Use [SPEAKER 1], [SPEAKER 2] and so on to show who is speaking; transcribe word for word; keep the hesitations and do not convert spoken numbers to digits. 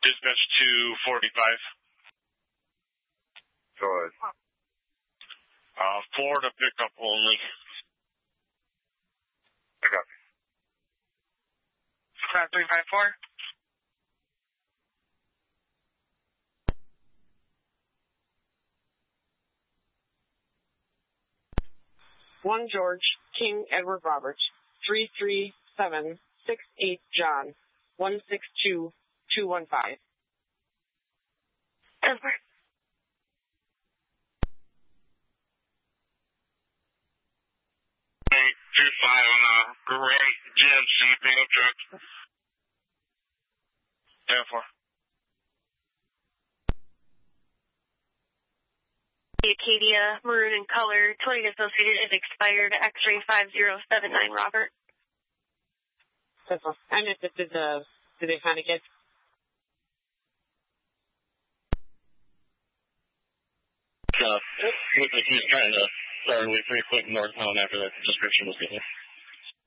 [SPEAKER 1] dispatch two forty-five.
[SPEAKER 2] Go ahead.
[SPEAKER 1] Uh, Florida pickup only.
[SPEAKER 2] I got you.
[SPEAKER 3] five three five four.
[SPEAKER 4] One George, King Edward Roberts, three three seven six eight John, one six two two one five.
[SPEAKER 3] Over.
[SPEAKER 1] eight two five on a gray G M C pickup truck. ten four.
[SPEAKER 3] The Acadia, maroon in color, twenty associated is expired, X-ray five zero seven nine, Robert.
[SPEAKER 4] I missed it. Did, the, did they find a kid?
[SPEAKER 1] Uh, looks like he was trying to start away pretty quick northbound after that description was given.